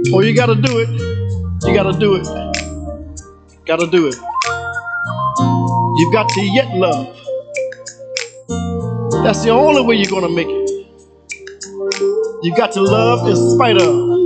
Oh, you gotta do it. You gotta do it. Gotta do it. You've got to yet love. That's the only way you're gonna make it. You've got to love in spite of.